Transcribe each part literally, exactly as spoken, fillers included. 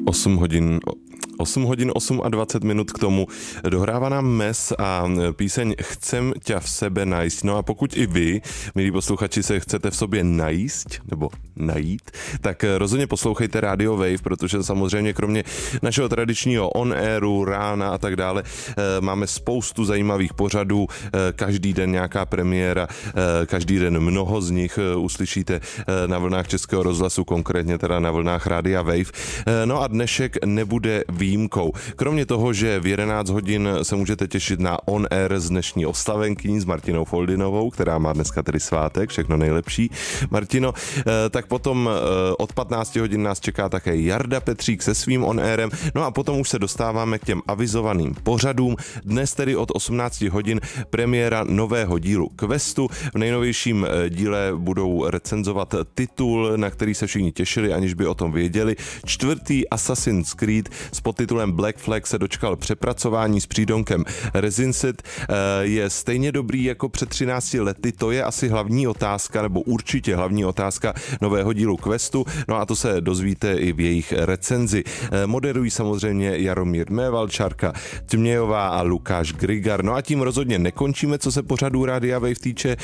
osm hodin, osm hodin dvacet osm minut k tomu. Dohrává nám Mes a píseň Chcem ťa v sebe najít. No a pokud i vy, milí posluchači, se chcete v sobě najíst, nebo najít, tak rozhodně poslouchejte Radio Wave, protože samozřejmě kromě našeho tradičního on-airu, rána a tak dále, máme spoustu zajímavých pořadů, každý den nějaká premiéra, každý den mnoho z nich uslyšíte na vlnách Českého rozhlasu, konkrétně teda na vlnách Rádia Wave. No a dnešek nebude výjimkou. Kromě toho, že v jedenáct hodin se můžete těšit na On Air z dnešní oslavenkyní s Martinou Foldinovou, která má dneska tedy svátek, všechno nejlepší. Martino, tak potom od patnácti hodin nás čeká také Jarda Petřík se svým On Airem. No a potom už se dostáváme k těm avizovaným pořadům. Dnes tedy od osmnácti hodin premiéra nového dílu Questu. V nejnovějším díle budou recenzovat titul, na který se všichni těšili, aniž by o tom věděli. Čtvrtý Assassin's Creed s podtitulem Black Flag se dočkal přepracování s přídomkem Resinsit. Je stejně dobrý jako před třinácti lety, to je asi hlavní otázka, nebo určitě hlavní otázka nového dílu Questu, no a to se dozvíte i v jejich recenzi. Moderují samozřejmě Jaromír Mévalčárka, Tmějová a Lukáš Grigar. No a tím rozhodně nekončíme, co se pořadu Rádia Wave týče.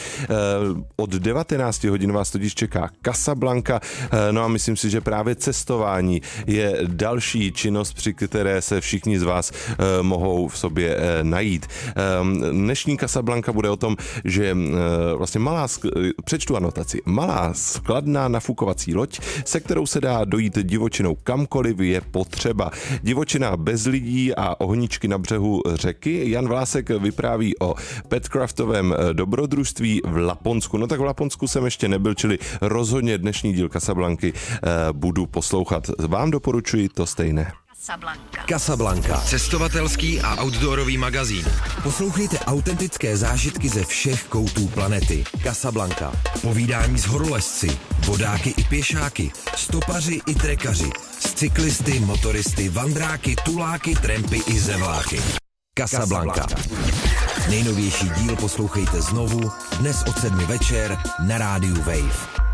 Od devatenácti hodin vás totiž čeká Casablanca, no a myslím si, že právě cestování je další činnost, při které se všichni z vás mohou v sobě najít. Dnešní Casablanca bude o tom, že vlastně malá, přečtu anotaci, malá skladná nafukovací loď, se kterou se dá dojít divočinou kamkoliv je potřeba. Divočina bez lidí a ohničky na břehu řeky. Jan Vlásek vypráví o petcraftovém dobrodružství v Laponsku. No tak v Laponsku jsem ještě nebyl, čili rozhodně dnešní díl Casablanky budu poslouchat. Vám doporučuji to stejné. Casablanca. Casablanca. Cestovatelský a outdoorový magazín. Poslouchejte autentické zážitky ze všech koutů planety. Casablanca. Povídání s horolezci, vodáky i pěšáky, stopaři i trekaři, s cyklisty, motoristy, vandráky, tuláky, trampy i zevláky. Casablanca. Nejnovější díl poslouchejte znovu dnes od sedmi večer na rádiu Wave.